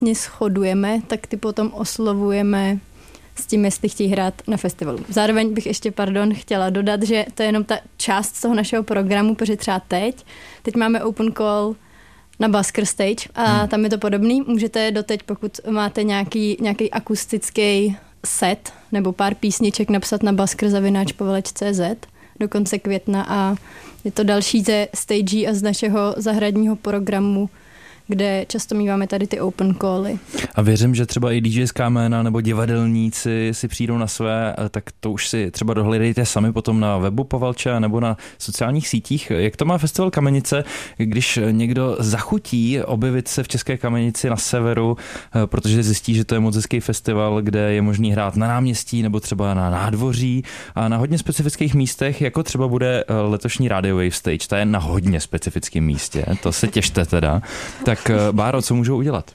shodujeme, tak ty potom oslovujeme s tím, jestli chtějí hrát na festivalu. Zároveň bych ještě, chtěla dodat, že to je jenom ta část z toho našeho programu, protože třeba teď máme open call na Busker Stage a tam je to podobný. Můžete doteď, pokud máte nějaký akustický set nebo pár písniček napsat na busker@povaleč.cz do konce května a je to další ze stagí a z našeho zahradního programu, kde často míváme tady ty open cally. A věřím, že třeba i DJská jména nebo divadelníci si přijdou na své, tak to už si třeba dohledejte sami potom na webu Povalče nebo na sociálních sítích. Jak to má festival Kamenice, když někdo zachutí objevit se v České Kamenici na severu, protože zjistí, že to je moc hezký festival, kde je možný hrát na náměstí nebo třeba na nádvoří a na hodně specifických místech, jako třeba bude letošní Radio Wave Stage. To je na hodně specifickém místě, to se těšte teda. Tak Báro, co můžou udělat?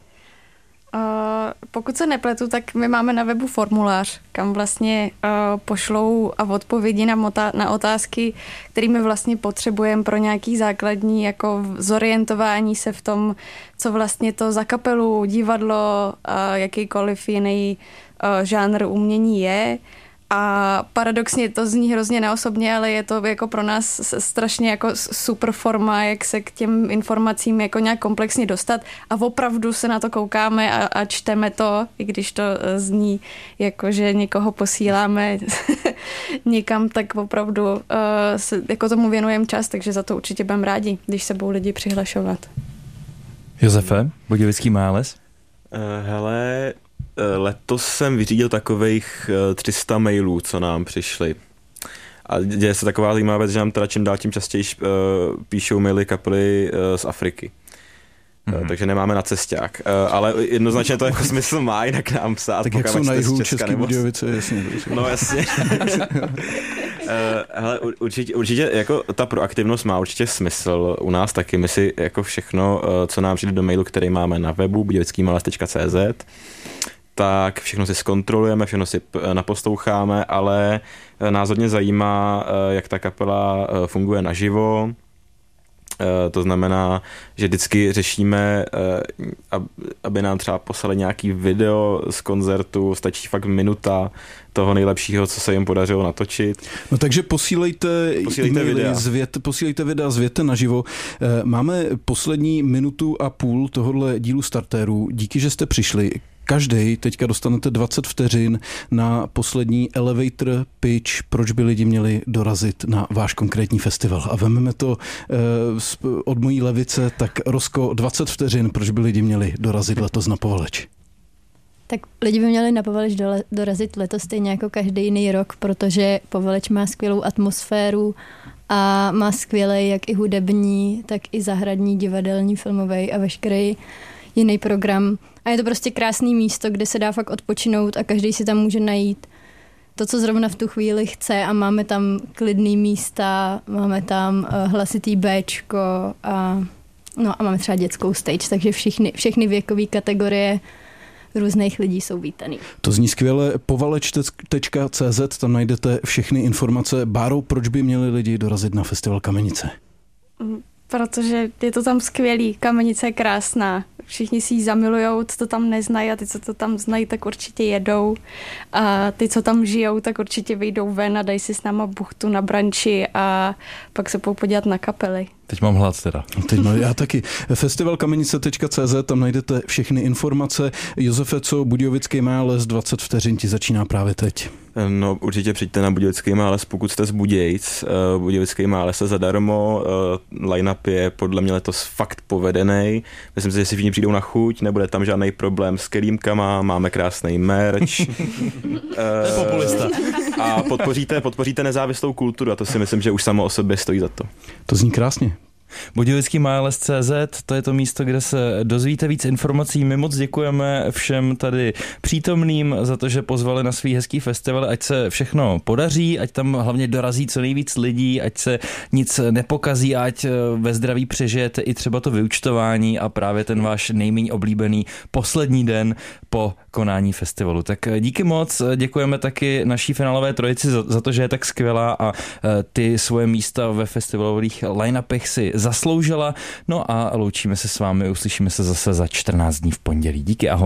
Pokud se nepletu, tak my máme na webu formulář, kam vlastně pošlou a odpovědi na otázky, kterými vlastně potřebujeme pro nějaký základní jako zorientování se v tom, co vlastně to za kapelu, divadlo, jakýkoliv jiný žánr umění je. A paradoxně to zní hrozně neosobně, ale je to jako pro nás strašně jako super forma, jak se k těm informacím jako nějak komplexně dostat a opravdu se na to koukáme a čteme to, i když to zní jako, že někoho posíláme někam, tak opravdu se jako tomu věnujeme čas, takže za to určitě budeme rádi, když se budou lidi přihlašovat. Josefe, Budějovický Máles? Hele, letos jsem vyřídil takových 300 mailů, co nám přišly. A děje se taková zajímavá věc, že nám teda čím dál tím častěji píšou maily kapely z Afriky. Takže nemáme na cesták. Ale jednoznačně to jako smysl má, jinak nám psát. Tak jak jsou na jihu České Budějovice, jasně. No jasně. Hele, určitě jako ta proaktivnost má určitě smysl u nás taky. My si jako všechno, co nám přijde do mailu, který máme na webu budějovickýmales.cz, tak všechno si zkontrolujeme, všechno si naposloucháme, ale nás hodně zajímá, jak ta kapela funguje naživo. To znamená, že vždycky řešíme, aby nám třeba poslali nějaký video z koncertu, stačí fakt minuta toho nejlepšího, co se jim podařilo natočit. No takže posílejte videa z Věte naživo. Máme poslední minutu a půl tohohle dílu Startérů. Díky, že jste přišli. Každý teďka dostanete 20 vteřin na poslední elevator pitch, proč by lidi měli dorazit na váš konkrétní festival. A vememe to od mojí levice, tak Rosko, 20 vteřin, proč by lidi měli dorazit letos na Povaleč. Tak lidi by měli na Povaleč dorazit letos stejně jako každý jiný rok, protože Povaleč má skvělou atmosféru a má skvělý jak i hudební, tak i zahradní, divadelní, filmový a veškerý jiný program. A je to prostě krásný místo, kde se dá fakt odpočinout a každý si tam může najít to, co zrovna v tu chvíli chce a máme tam klidný místa, máme tam hlasitý béčko a máme třeba dětskou stage, takže všechny věkové kategorie různých lidí jsou vítaný. To zní skvěle. Povaleč.cz, tam najdete všechny informace. Báro, proč by měli lidi dorazit na festival Kamenice? Protože je to tam skvělý, Kamenice je krásná. Všichni si ji zamilujou, co to tam neznají a ty, co to tam znají, tak určitě jedou. A ty, co tam žijou, tak určitě vyjdou ven a dají si s náma buchtu na branči a pak se budou podívat na kapely. Teď mám hlad teda. Já taky. Festivalkamenice.cz, tam najdete všechny informace. Josefe, co Budějovický Máles, 20 vteřin ti začíná právě teď. No určitě přijďte na Budějovický Máles, pokud jste z Budějic. Budějovický Máles je zadarmo, line-up je podle mě letos fakt povedenej. Myslím si, že si všichni přijdou na chuť, nebude tam žádný problém s kelímkama, máme krásný merch. To je populista. A podpoříte nezávislou kulturu a to si myslím, že už samo o sobě stojí za to. To zní krásně. Budějovický Máles.cz, to je to místo, kde se dozvíte víc informací. My moc děkujeme všem tady přítomným za to, že pozvali na svý hezký festival, ať se všechno podaří, ať tam hlavně dorazí co nejvíc lidí, ať se nic nepokazí, ať ve zdraví přežijete i třeba to vyúčtování a právě ten váš nejméně oblíbený poslední den po konání festivalu. Tak díky moc, děkujeme taky naší finálové trojici za to, že je tak skvělá a ty svoje místa ve festivalových line-upech si zasloužila. No a loučíme se s vámi, uslyšíme se zase za 14 dní v pondělí. Díky, ahoj.